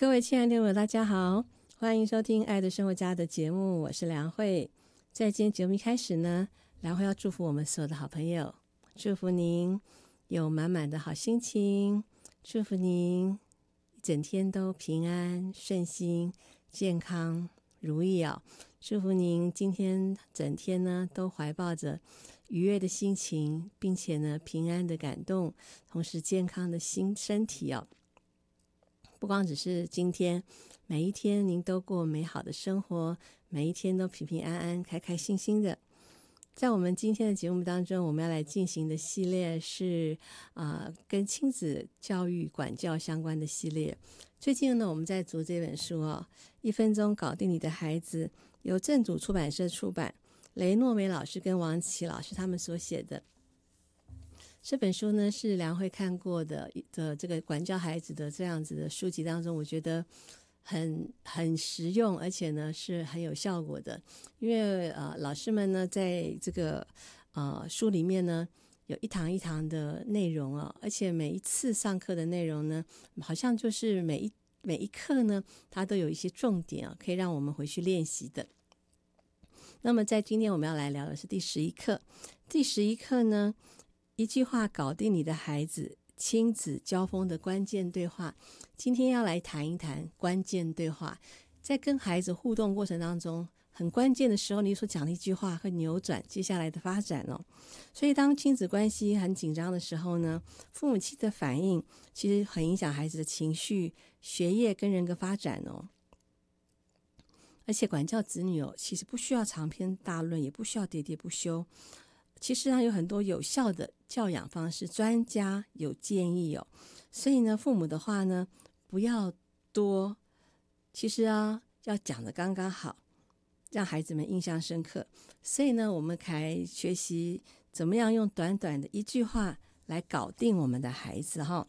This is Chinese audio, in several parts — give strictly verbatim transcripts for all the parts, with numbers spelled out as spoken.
各位亲爱的听众大家好，欢迎收听爱的生活家的节目，我是梁慧。在今天节目一开始呢，梁慧要祝福我们所有的好朋友，祝福您有满满的好心情，祝福您一整天都平安顺心健康如意哦，祝福您今天整天呢都怀抱着愉悦的心情，并且呢平安的感动，同时健康的心身体哦。不光只是今天，每一天您都过美好的生活，每一天都平平安安开开心心的。在我们今天的节目当中，我们要来进行的系列是啊、呃，跟亲子教育管教相关的系列。最近呢，我们在读这本书哦，一分钟搞定你的孩子，由正主出版社出版，雷诺梅老师跟王琦老师他们所写的。这本书呢是梁慧看过的的这个管教孩子的这样子的书籍当中，我觉得很很实用，而且呢是很有效果的。因为呃老师们呢在这个呃书里面呢有一堂一堂的内容啊，而且每一次上课的内容呢，好像就是每一每一课呢，它都有一些重点啊，可以让我们回去练习的。那么在今天我们要来聊的是第十一课，第十一课呢。一句话搞定你的孩子，亲子交锋的关键对话。今天要来谈一谈关键对话，在跟孩子互动过程当中，很关键的时候，你所讲的一句话会扭转接下来的发展哦。所以当亲子关系很紧张的时候呢，父母亲的反应其实很影响孩子的情绪、学业跟人格发展哦。而且管教子女哦，其实不需要长篇大论，也不需要喋喋不休。其实呢，有很多有效的教养方式，专家有建议哦。所以呢，父母的话呢，不要多，其实啊，要讲的刚刚好，让孩子们印象深刻。所以呢，我们才学习怎么样用短短的一句话来搞定我们的孩子哈。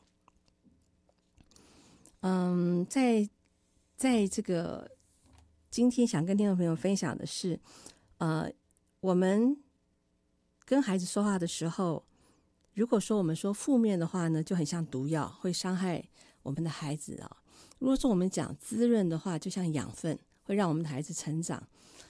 嗯，在在这个今天想跟听众朋友分享的是，呃，我们。跟孩子说话的时候，如果说我们说负面的话呢，就很像毒药，会伤害我们的孩子啊。如果说我们讲滋润的话，就像养分，会让我们的孩子成长。